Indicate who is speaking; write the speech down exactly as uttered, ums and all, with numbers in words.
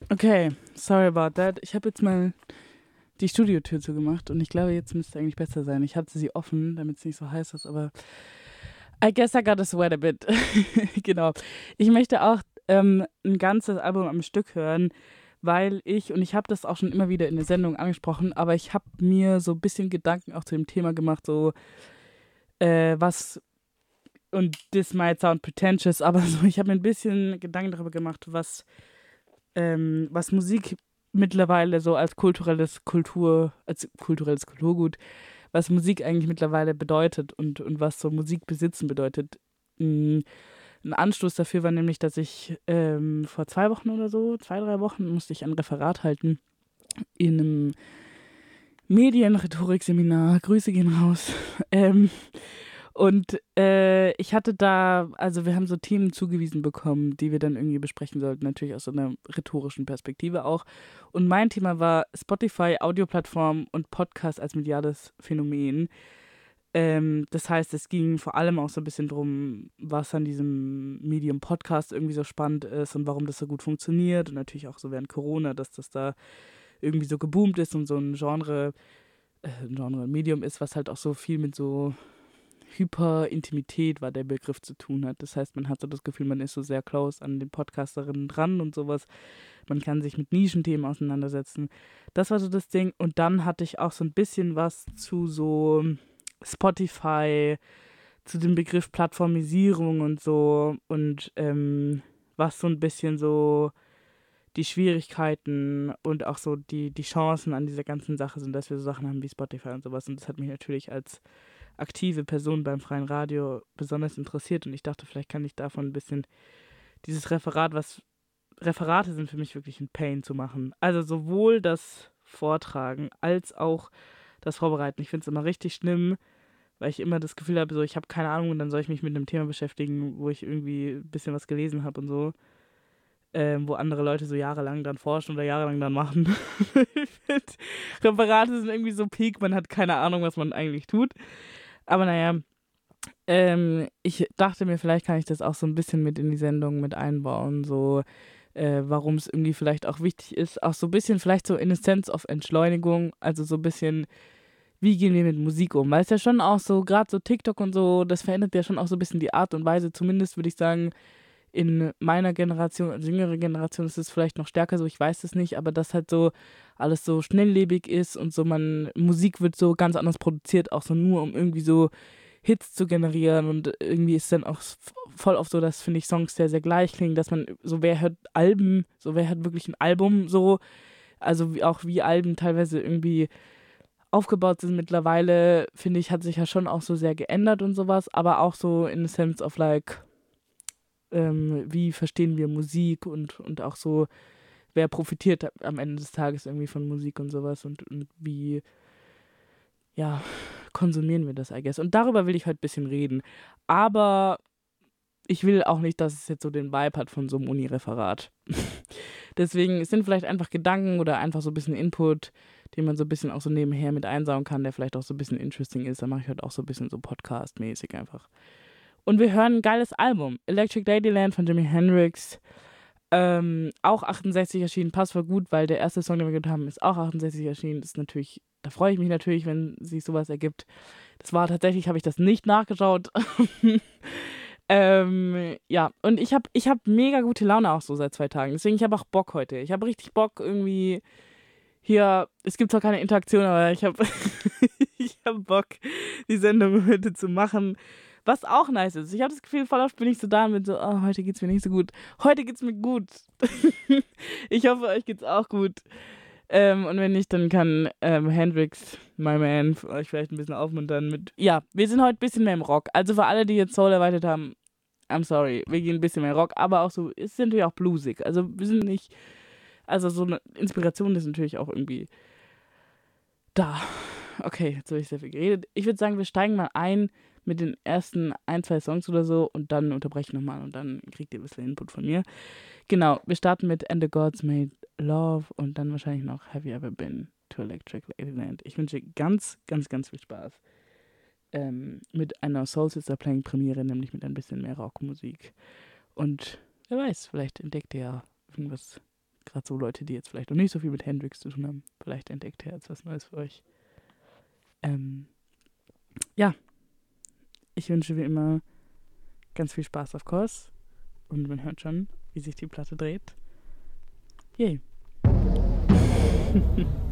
Speaker 1: Okay, sorry about that. Ich habe jetzt mal die Studiotür zugemacht und ich glaube, jetzt müsste es eigentlich besser sein. Ich hatte sie offen, damit es nicht so heiß ist, aber I guess I got to sweat a bit. Genau. Ich möchte auch ähm, ein ganzes Album am Stück hören, weil ich, und ich habe das auch schon immer wieder in der Sendung angesprochen, aber ich habe mir so ein bisschen Gedanken auch zu dem Thema gemacht, so äh, was, und this might sound pretentious, aber so, ich habe mir ein bisschen Gedanken darüber gemacht, was ähm, was Musik mittlerweile so als kulturelles Kultur, als kulturelles Kulturgut, was Musik eigentlich mittlerweile bedeutet und, und was so Musik besitzen bedeutet. Mm, Ein Anstoß dafür war nämlich, dass ich ähm, vor zwei Wochen oder so, zwei, drei Wochen, musste ich ein Referat halten in einem Medienrhetorik-Seminar. Grüße gehen raus. Ähm, und äh, ich hatte da, also wir haben so Themen zugewiesen bekommen, die wir dann irgendwie besprechen sollten, natürlich aus so einer rhetorischen Perspektive auch. Und mein Thema war Spotify, Audioplattform und Podcast als mediales Phänomen. Ähm, das heißt, es ging vor allem auch so ein bisschen drum, was an diesem Medium Podcast irgendwie so spannend ist und warum das so gut funktioniert. Und natürlich auch so während Corona, dass das da irgendwie so geboomt ist und so ein Genre, äh, ein Genre, ein Medium ist, was halt auch so viel mit so Hyperintimität war der Begriff zu tun hat. Das heißt, man hat so das Gefühl, man ist so sehr close an den Podcasterinnen dran und sowas. Man kann sich mit Nischenthemen auseinandersetzen. Das war so das Ding. Und dann hatte ich auch so ein bisschen was zu so Spotify, zu dem Begriff Plattformisierung und so. Und ähm, was so ein bisschen so die Schwierigkeiten und auch so die, die Chancen an dieser ganzen Sache sind, dass wir so Sachen haben wie Spotify und sowas. Und das hat mich natürlich als aktive Person beim Freien Radio besonders interessiert und ich dachte, vielleicht kann ich davon ein bisschen dieses Referat, was Referate sind für mich wirklich ein Pain zu machen. Also sowohl das Vortragen als auch das Vorbereiten. Ich finde es immer richtig schlimm, weil ich immer das Gefühl habe, so ich habe keine Ahnung und dann soll ich mich mit einem Thema beschäftigen, wo ich irgendwie ein bisschen was gelesen habe und so. Ähm, wo andere Leute so jahrelang dran forschen oder jahrelang dran machen. Ich finde, Referate sind irgendwie so Peak, man hat keine Ahnung, was man eigentlich tut. Aber naja, ähm, ich dachte mir, vielleicht kann ich das auch so ein bisschen mit in die Sendung mit einbauen, so äh, warum es irgendwie vielleicht auch wichtig ist, auch so ein bisschen vielleicht so in a sense of Entschleunigung, also so ein bisschen, wie gehen wir mit Musik um, weil es ja schon auch so, gerade so TikTok und so, das verändert ja schon auch so ein bisschen die Art und Weise, zumindest würde ich sagen, in meiner Generation, also jüngere Generation ist es vielleicht noch stärker so, ich weiß es nicht, aber dass halt so alles so schnelllebig ist und so man, Musik wird so ganz anders produziert, auch so nur um irgendwie so Hits zu generieren und irgendwie ist dann auch f- voll oft so, dass, finde ich, Songs sehr, sehr gleich klingen, dass man, so wer hört Alben, so wer hört wirklich ein Album so, also wie, auch wie Alben teilweise irgendwie aufgebaut sind mittlerweile, finde ich, hat sich ja schon auch so sehr geändert und sowas, aber auch so in the sense of like, ähm, wie verstehen wir Musik und, und auch so, wer profitiert am Ende des Tages irgendwie von Musik und sowas und, und wie, ja, konsumieren wir das, I guess. Und darüber will ich heute ein bisschen reden. Aber ich will auch nicht, dass es jetzt so den Vibe hat von so einem Uni-Referat. Deswegen es sind vielleicht einfach Gedanken oder einfach so ein bisschen Input, den man so ein bisschen auch so nebenher mit einsaugen kann, der vielleicht auch so ein bisschen interesting ist. Da mache ich heute auch so ein bisschen so Podcast-mäßig einfach. Und wir hören ein geiles Album. Electric Ladyland von Jimi Hendrix. Ähm, auch achtundsechzig erschienen, passt voll gut, weil der erste Song, den wir gehört haben, ist auch achtundsechzig erschienen. Das ist natürlich, da freue ich mich natürlich, wenn sich sowas ergibt. Das war tatsächlich, habe ich das nicht nachgeschaut. ähm, ja, und ich habe ich hab mega gute Laune auch so seit zwei Tagen. Deswegen, ich habe auch Bock heute. Ich habe richtig Bock irgendwie hier, es gibt zwar keine Interaktion, aber ich habe ich hab Bock, die Sendung heute zu machen. Was auch nice ist. Ich habe das Gefühl, voll oft bin ich so da mit so, oh, heute geht's mir nicht so gut. Heute geht's mir gut. Ich hoffe, euch geht's auch gut. Ähm, und wenn nicht, dann kann ähm, Hendrix, my man, euch vielleicht ein bisschen aufmuntern mit. Ja, wir sind heute ein bisschen mehr im Rock. Also für alle, die jetzt Soul erweitert haben, I'm sorry, wir gehen ein bisschen mehr Rock, aber auch so, es ist natürlich auch bluesig. Also wir sind nicht. Also so eine Inspiration ist natürlich auch irgendwie da. Okay, jetzt habe ich sehr viel geredet. Ich würde sagen, wir steigen mal ein mit den ersten ein, zwei Songs oder so und dann unterbreche ich nochmal und dann kriegt ihr ein bisschen Input von mir. Genau, wir starten mit And the Gods Made Love und dann wahrscheinlich noch Have You Ever Been to Electric Ladyland. Ich wünsche ganz, ganz, ganz viel Spaß ähm, mit einer Soul Sister Playing Premiere, nämlich mit ein bisschen mehr Rockmusik. Und wer weiß, vielleicht entdeckt ihr ja irgendwas gerade so Leute, die jetzt vielleicht noch nicht so viel mit Hendrix zu tun haben, vielleicht entdeckt Herz was Neues für euch. Ähm, ja, ich wünsche wie immer ganz viel Spaß auf Kurs und man hört schon, wie sich die Platte dreht. Yay.